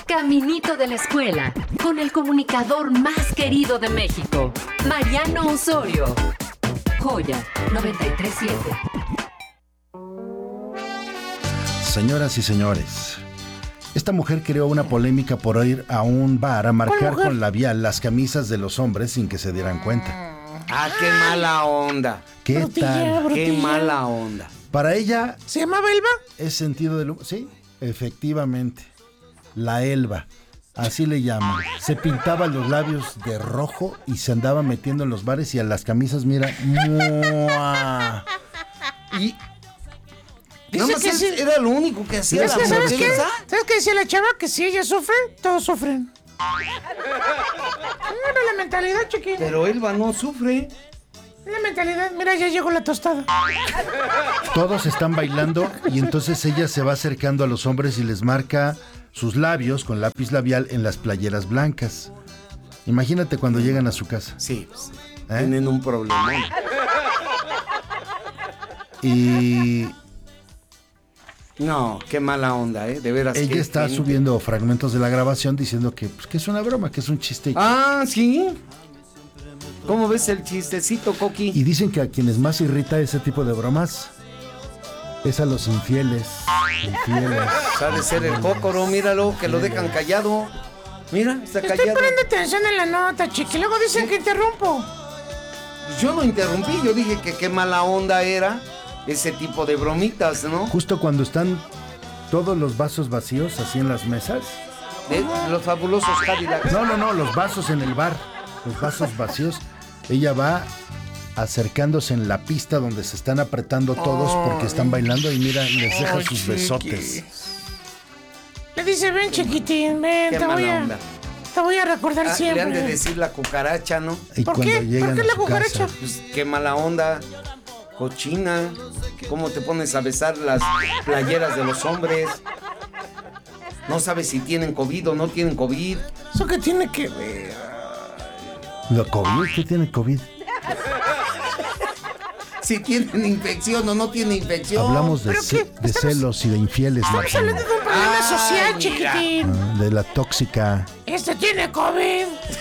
Caminito de la escuela, con el comunicador más querido de México, Mariano Osorio. Joya 93.7. Señoras y señores, esta mujer creó una polémica por ir a un bar a marcar con labial las camisas de los hombres sin que se dieran cuenta. Ah, qué mala onda. ¿Qué Brutilla, tal? Qué mala onda. Para ella ¿Se llamaba Elba? es sentido del humor. Sí, efectivamente. La Elba, así le llaman. Se pintaba los labios de rojo y se andaba metiendo en los bares y a las camisas, mira. ¡Mua! Y Dice nada más que sí. era lo único que hacía Es la que, ¿sabes mujer, qué? ¿sabes? ¿Sabes qué decía la chava? Que si ella sufre, todos sufren. Mira la mentalidad, chiquito. Pero Elba no sufre. La mentalidad. Mira, ya llegó la tostada. Todos están bailando y entonces ella se va acercando a los hombres y les marca sus labios con lápiz labial en las playeras blancas. Imagínate cuando llegan a su casa. Sí, pues, ¿Eh? tienen un problemón. Y No, qué mala onda, de veras. ella qué está gente. subiendo fragmentos de la grabación diciendo que, pues, que es una broma, que es un chiste. Ah, ¿sí? ¿Cómo ves el chistecito, Coqui? Y dicen que a quienes más irrita ese tipo de bromas es a los infieles. Ha de ser el cócoro, míralo, que lo dejan callado. Mira, está Estoy callado. poniendo atención en la nota, chiqui. Luego dicen que interrumpo. Yo no interrumpí, yo dije que qué mala onda era ese tipo de bromitas, ¿no? Justo cuando están todos los vasos vacíos así en las mesas. De los fabulosos Cadillacs. No, los vasos en el bar, los vasos vacíos. Ella va acercándose en la pista donde se están apretando todos porque están bailando y mira, les deja sus besotes. Le dice, ven, chiquitín, ven, Qué te voy mala a... onda. Te voy a recordar Ah, le han de siempre. decir la cucaracha, ¿no? Y ¿Por cuando qué? llegan ¿Por qué a la su cucaracha? casa, Pues qué mala onda. Cochina. ¿Cómo te pones a besar las playeras de los hombres? No sabes si tienen COVID o no tienen COVID. ¿Eso qué tiene que ver? ¿lo COVID? ¿Qué tiene COVID? Si tienen infección o no tienen infección. Hablamos de, ¿pero qué? de celos y de infieles, Estamos Martín. hablando de un problema Ay, social, mira. chiquitín. De la tóxica. Este tiene COVID.